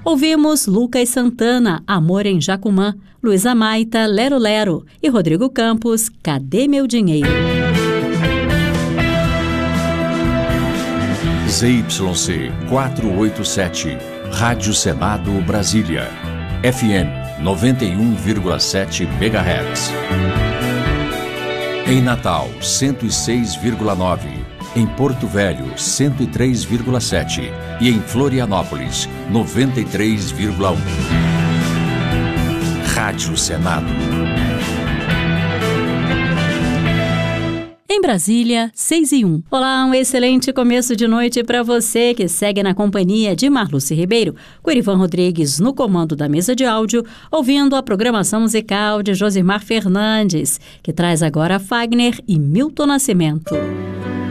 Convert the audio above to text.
Ouvimos Lucas Santana, Amor em Jacumã, Luísa Maita, Lero Lero e Rodrigo Campos, Cadê Meu Dinheiro? ZYC 487, Rádio Senado Brasília, FM 91,7 MHz. Em Natal, 106,9. Em Porto Velho, 103,7. E em Florianópolis, 93,1. Rádio Senado. Em Brasília, 6:01. Olá, um excelente começo de noite para você que segue na companhia de Marluce Ribeiro, com Irivan Rodrigues no comando da mesa de áudio, ouvindo a programação musical de Josimar Fernandes, que traz agora Fagner e Milton Nascimento.